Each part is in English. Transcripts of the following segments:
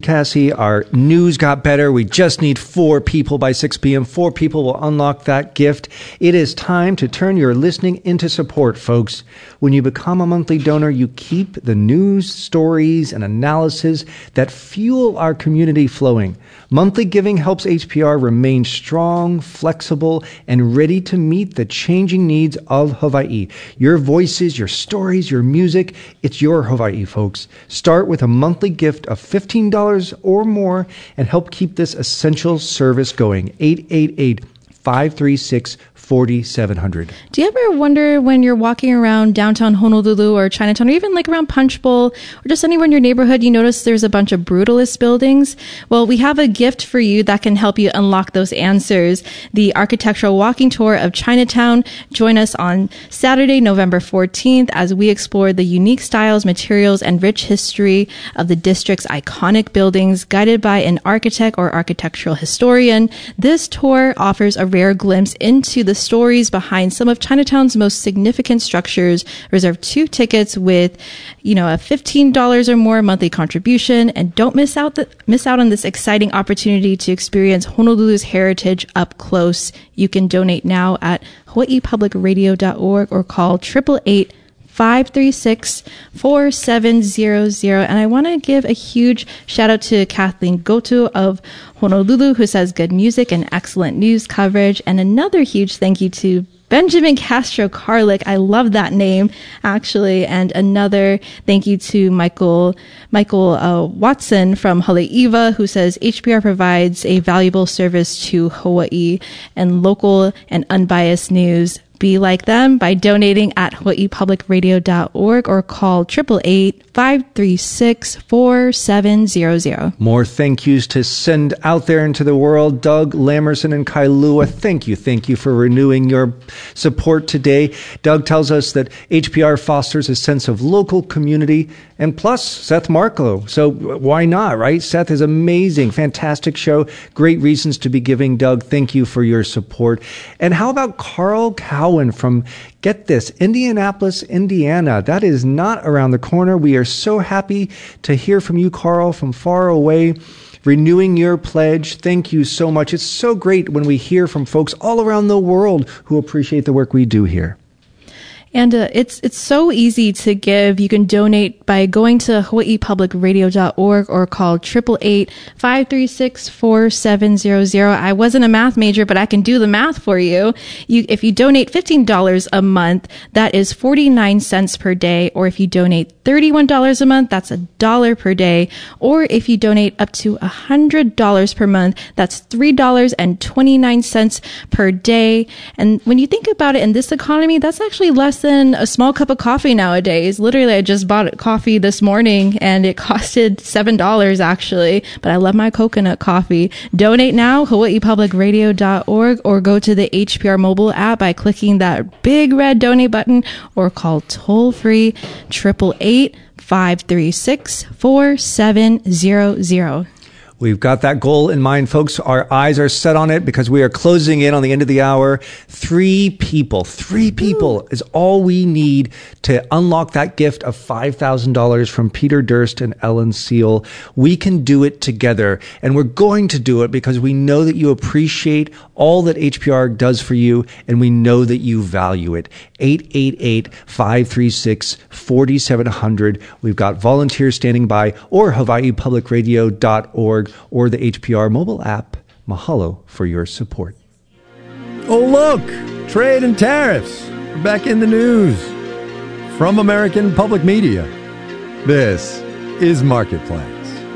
Cassie, our news got better. We just need 4 people by 6 p.m. 4 people will unlock that gift. It is time to turn your listening into support, folks. When you become a monthly donor, you keep the news, stories, and analysis that fuel our community flowing. Monthly giving helps HPR remain strong, flexible, and ready to meet the changing needs of Hawaii. Your voices, your stories, your music, it's your Hawaii, folks. Start with a monthly gift of $15 or more and help keep this essential service going. 888-536-4700. Do you ever wonder when you're walking around downtown Honolulu or Chinatown or even like around Punch Bowl or just anywhere in your neighborhood, you notice there's a bunch of brutalist buildings? Well, we have a gift for you that can help you unlock those answers. The architectural walking tour of Chinatown. Join us on Saturday, November 14th as we explore the unique styles, materials, and rich history of the district's iconic buildings, guided by an architect or architectural historian. This tour offers a rare glimpse into the stories behind some of Chinatown's most significant structures. Reserve 2 tickets with, a $15 or more monthly contribution, and don't miss out on this exciting opportunity to experience Honolulu's heritage up close. You can donate now at hawaiipublicradio.org or call 888-536-4700. And I want to give a huge shout out to Kathleen Goto of Honolulu, who says good music and excellent news coverage. And another huge thank you to Benjamin Castro Carlick. I love that name, actually. And another thank you to Michael Watson from Haleiwa, who says HPR provides a valuable service to Hawaii and local and unbiased news. Be like them by donating at hawaiipublicradio.org or call 888-536-4700. More thank yous to send out there into the world. Doug Lamerson and Kailua, thank you for renewing your support today. Doug tells us that HPR fosters a sense of local community, and plus Seth Marklow. So why not, right? Seth is amazing, fantastic show. Great reasons to be giving. Doug, thank you for your support. And how about Carl Cowan from, get this, Indianapolis, Indiana? That is not around the corner. We are so happy to hear from you, Carl, from far away, renewing your pledge. Thank you so much. It's so great when we hear from folks all around the world who appreciate the work we do here. And it's so easy to give. You can donate by going to hawaiipublicradio.org or call 888-536-4700. I wasn't a math major, but I can do the math for you. If you donate $15 a month, that is 49 cents per day. Or if you donate $31 a month, that's $1 per day. Or if you donate up to $100 per month, that's $3.29 per day. And when you think about it in this economy, that's actually less than a small cup of coffee nowadays. Literally, I just bought coffee this morning and it costed $7 actually, but I love my coconut coffee. Donate now, hawaiipublicradio.org, or go to the HPR mobile app by clicking that big red donate button, or call toll-free 888-536-4700. We've got that goal in mind, folks. Our eyes are set on it because we are closing in on the end of the hour. 3 people is all we need to unlock that gift of $5,000 from Peter Durst and Ellen Seal. We can do it together, and we're going to do it because we know that you appreciate all that HPR does for you, and we know that you value it. 888-536-4700. We've got volunteers standing by, or hawaiipublicradio.org, or the HPR mobile app. Mahalo for your support. Oh, look! Trade and tariffs are back in the news. From American Public Media, this is Marketplace.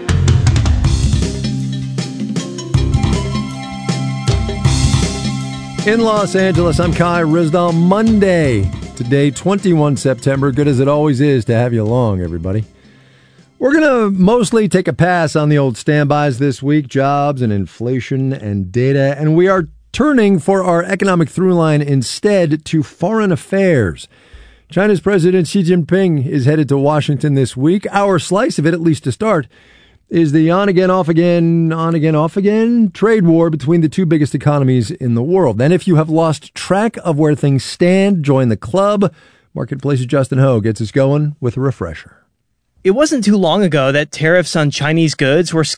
In Los Angeles, I'm Kai Ryssdal. Monday, today, 21 September. Good as it always is to have you along, everybody. We're going to mostly take a pass on the old standbys this week, jobs and inflation and data, and we are turning for our economic through line instead to foreign affairs. China's President Xi Jinping is headed to Washington this week. Our slice of it, at least to start, is the on-again, off-again, on-again, off-again trade war between the two biggest economies in the world. And if you have lost track of where things stand, join the club. Marketplace's Justin Ho gets us going with a refresher. It wasn't too long ago that tariffs on Chinese goods were